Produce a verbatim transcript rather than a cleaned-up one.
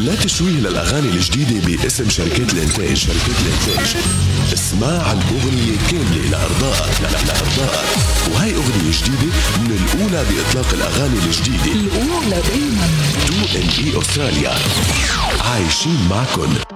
لا تشويه للأغاني الجديدة باسم شركات الإنتاج. شركات الإنتاج اسمع عن أغنية كاملة لأرضائك لأرضائك وهي أغنية جديدة من الأولى بإطلاق الأغاني الجديدة، الأولى دايما. تو إن إي أستراليا عايشين معكن.